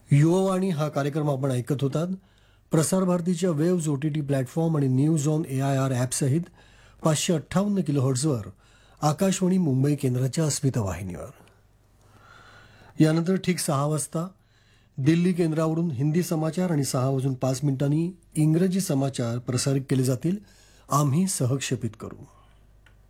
युवावाणी हा कार्यक्रम आपण ऐकत होतात. प्रसार भारतीच्या वेव्ज OTT प्लॅटफॉर्म आणि news on AIR ॲपसहित 558 किलोहर्ट्झवर Akashvani Mumbai केंद्राच्या अस्मिता वाहिनीवर. यानंतर ठीक 6 वाजता दिल्ली केंद्रावरून हिंदी समाचार आणि 6:05 इंग्रजी समाचार प्रसारित केले जातील. आम्ही सहक्षेपित करू.